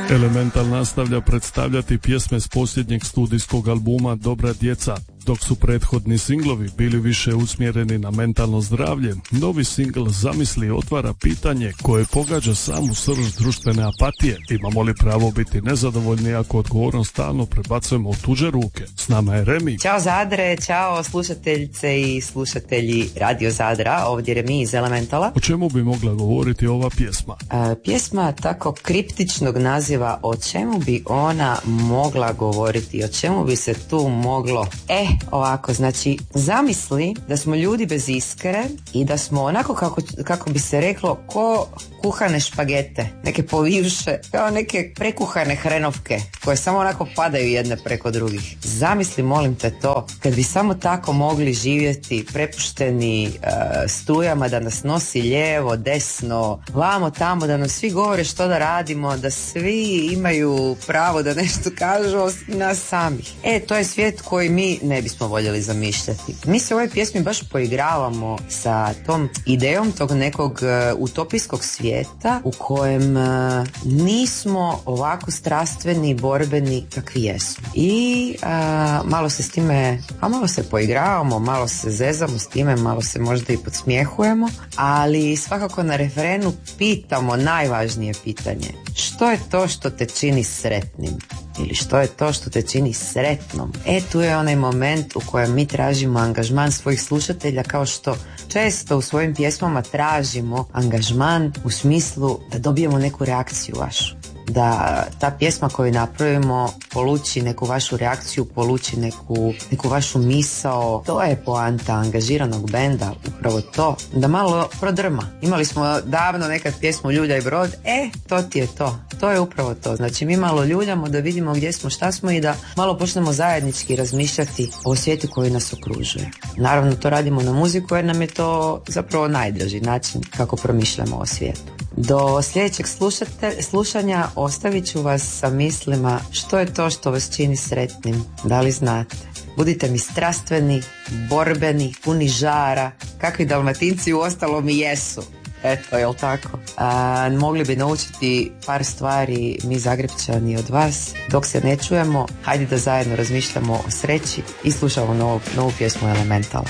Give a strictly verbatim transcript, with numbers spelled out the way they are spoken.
Elemental nastavlja predstavljati pjesme s posljednjeg studijskog albuma Dobra djeca. Dok su prethodni singlovi bili više usmjereni na mentalno zdravlje, novi singl Zamisli otvara pitanje koje pogađa samu srž društvene apatije. Imamo li pravo biti nezadovoljni ako odgovornost stalno prebacujemo u tuđe ruke? S nama je Remi. Ćao Zadre, ćao slušateljice i slušatelji Radio Zadra, ovdje Remi iz Elementala. O čemu bi mogla govoriti ova pjesma? A, pjesma tako kriptičnog naziva, o čemu bi ona mogla govoriti, o čemu bi se tu moglo... E, ovako, znači, zamisli da smo ljudi bez iskre i da smo onako kako, kako bi se reklo ko kuhane špagete, neke povivše, kao neke prekuhane hrenovke koje samo onako padaju jedne preko drugih. Zamisli, molim te, to kad bi samo tako mogli živjeti, prepušteni uh, strujama da nas nosi lijevo, desno, vamo tamo, da nam svi govore što da radimo, da svi imaju pravo da nešto kažu osim nas samih. E, to je svijet koji mi ne bismo voljeli zamišljati. Mi se u ovoj pjesmi baš poigravamo sa tom idejom tog nekog uh, utopijskog svijeta u kojem uh, nismo ovako strastveni, borbeni kakvi jesmo. I uh, malo se s time, a malo se poigravamo, malo se zezamo s time, malo se možda i podsmjehujemo, ali svakako na refrenu pitamo najvažnije pitanje. Što je to što te čini sretnim? Ili što je to što te čini sretnom? E, tu je onaj moment u kojem mi tražimo angažman svojih slušatelja, kao što često u svojim pjesmama tražimo angažman u smislu da dobijemo neku reakciju vašu. Da ta pjesma koju napravimo poluči neku vašu reakciju, poluči neku, neku vašu misao. To je poanta angažiranog benda, upravo to, da malo prodrma. Imali smo davno nekad pjesmu Ljulja i brod, e, to ti je to. To je upravo to. Znači mi malo ljuljamo da vidimo gdje smo, šta smo i da malo počnemo zajednički razmišljati o svijetu koji nas okružuje. Naravno to radimo na muziku jer nam je to zapravo najdraži način kako promišljamo o svijetu. Do sljedećeg slušate, slušanja ostavit ću vas sa mislima što je to što vas čini sretnim, da li znate. Budite mi strastveni, borbeni, puni žara, kakvi Dalmatinci u ostalom i jesu. Eto, jel tako? A, mogli bi naučiti par stvari mi Zagrepčani od vas. Dok se ne čujemo, hajde da zajedno razmišljamo o sreći i slušamo novu, novu pjesmu Elemental.